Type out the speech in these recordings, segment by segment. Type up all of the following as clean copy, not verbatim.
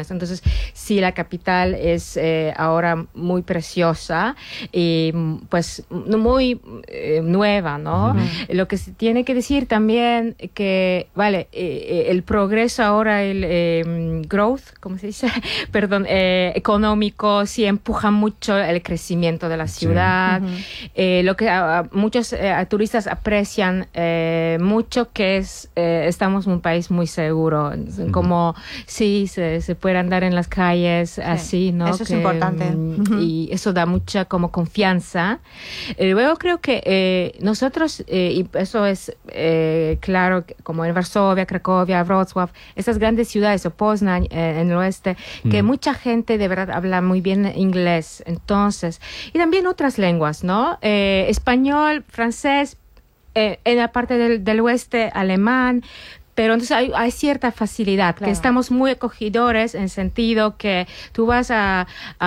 regiones. Entonces, sí, la capital es ahora muy preciosa y pues muy nueva, ¿no? Lo que se tiene que decir también que, vale, el progreso ahora, el growth, ¿cómo se dice? Perdón, económico, sí empuja mucho el crecimiento de la ciudad. Lo que muchos turistas aprecian mucho, que es estamos en un país muy seguro, como sí se puede andar en las calles así, ¿no? Eso es importante. Y eso da mucha como confianza. Luego creo que nosotros, y eso es claro, como en Varsovia, Cracovia, Wrocław, esas grandes ciudades, o Poznań en el oeste, que mucha gente de verdad habla muy bien inglés, entonces, y también otras lenguas, ¿no? Español, francés, en la parte del oeste, alemán. Pero entonces hay cierta facilidad, que estamos muy acogedores en el sentido que tú vas a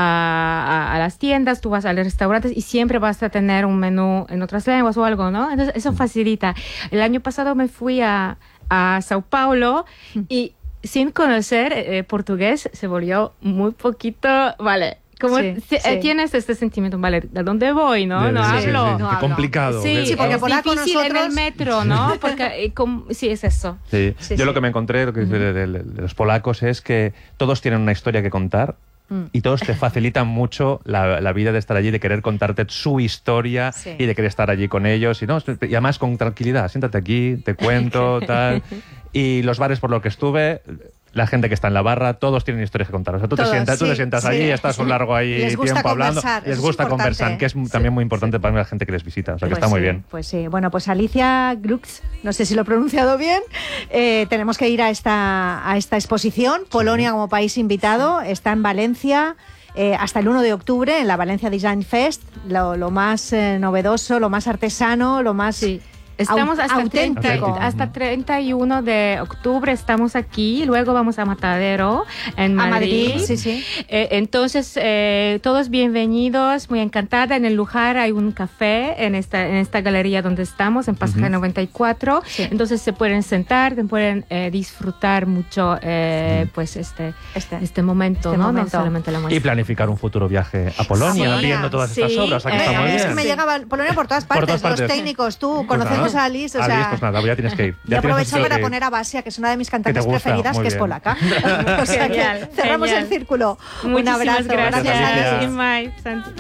las tiendas, tú vas a los restaurantes y siempre vas a tener un menú en otras lenguas o algo, ¿no? Entonces eso facilita. El año pasado me fui a Sao Paulo y sin conocer portugués se volvió muy poquito, vale. Como tienes este sentimiento, vale, ¿a dónde voy? No hablo. Qué complicado. Sí, porque es difícil nosotros... en el metro, ¿no? Porque sí, es eso. Yo lo que me encontré de los polacos es que todos tienen una historia que contar. Y todos te facilitan mucho la vida de estar allí, de querer contarte su historia y de querer estar allí con ellos. Y además con tranquilidad, siéntate aquí, te cuento, tal. Y los bares por los que estuve, la gente que está en la barra, todos tienen historias que contar. O sea, tú te sientas allí, estás un largo ahí tiempo hablando, les gusta conversar, que es también muy importante para la gente que les visita. O sea, que está muy bien. Pues sí. Bueno, pues Alicia Glux, no sé si lo he pronunciado bien, tenemos que ir a esta exposición. Polonia como país invitado, está en Valencia hasta el 1 de octubre en la Valencia Design Fest, lo más novedoso, lo más artesano, lo más... Estamos hasta 31 de octubre, estamos aquí, luego vamos a Matadero, en Madrid. Entonces, todos bienvenidos, muy encantada. En el lugar hay un café en esta galería donde estamos, en Pasaje 94. Entonces se pueden sentar, pueden disfrutar mucho pues este momento, ¿no? No solamente la música. Y planificar un futuro viaje a Polonia, viendo todas estas obras. O sea, que está muy bien. Es que me llegaba Polonia por todas partes, los técnicos, tú, conocemos a Alice, o sea... Alice, pues nada, ya tienes que ir. Y aprovecho para poponer a Basia, que es una de mis cantantes preferidas, que es polaca. O sea que cerramos el círculo. Un abrazo. Gracias.